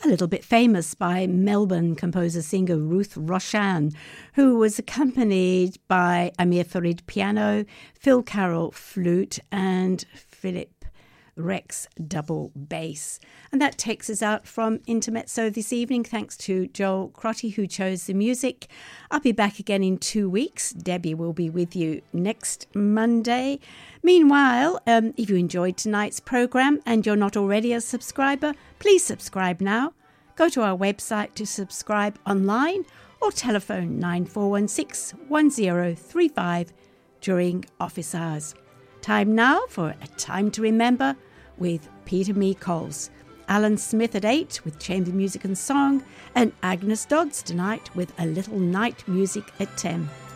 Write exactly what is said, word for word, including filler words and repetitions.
a little bit famous by Melbourne composer-singer Ruth Roshan, who was accompanied by Amir Farid piano, Phil Carroll flute, and Philip Rex double bass. And that takes us out from Intermezzo this evening. Thanks to Joel Crotty, who chose the music. I'll be back again in two weeks. Debbie will be with you next Monday. Meanwhile, um, if you enjoyed tonight's program and you're not already a subscriber, please subscribe now. Go to our website to subscribe online or telephone nine four one six, one zero three five during office hours. Time now for A Time to Remember with Peter Meekols, Alan Smith at eight with chamber music and song, and Agnes Dodds tonight with A Little Night Music at ten.